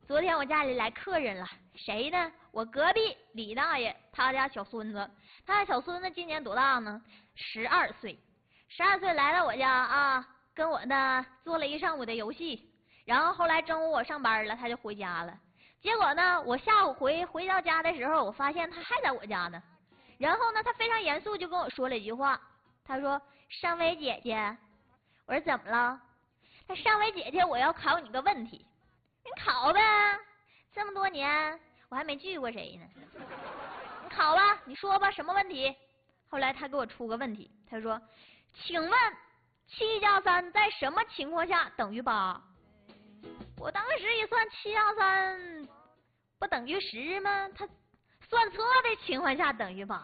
昨天我家里来客人了，谁呢？我隔壁李大爷，他家小孙子。他家小孙子今年多大呢？12岁。12岁来到我家啊，跟我呢做了一上午的游戏。然后后来中午我上班了，他就回家了。结果呢，我下午回到家的时候，我发现他还在我家呢。然后呢，他非常严肃就跟我说了一句话，他说：“尚薇姐姐。”我说：“怎么了？”他说：“尚薇姐姐，我要考你个问题。”你考呗，这么多年我还没拒过谁呢。你考吧，你说吧，什么问题？后来他给我出个问题，他说：“请问7加3在什么情况下等于8？”我当时一算，7加3不等于10吗？他算错的情况下等于8。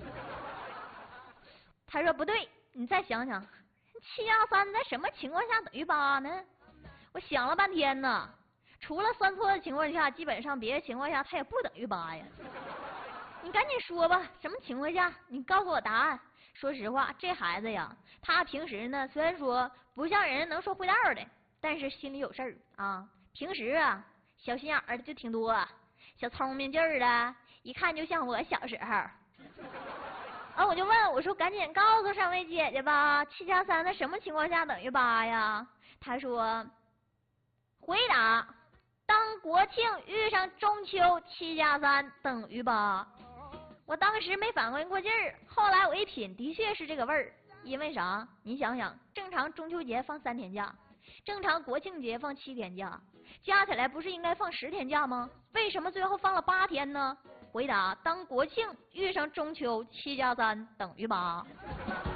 他说不对，你再想想，7加3在什么情况下等于8呢？我想了半天呢。除了算错的情况下，基本上别的情况下它也不等于8呀。你赶紧说吧，什么情况下？你告诉我答案。说实话，这孩子呀，他平时呢虽然说不像人能说会道的，但是心里有事儿啊。平时啊，小心眼儿的就挺多，小聪明劲儿的，一看就像我小时候。我就问我说，赶紧告诉尚薇姐姐吧，7加3在什么情况下等于8呀？他说，回答。当国庆遇上中秋，7加3等于8。我当时没反应过劲儿，后来我一品，的确是这个味儿。因为啥？你想想，正常中秋节放3天假，正常国庆节放7天假，加起来不是应该放10天假吗？为什么最后放了8天呢？回答：当国庆遇上中秋，7加3等于8。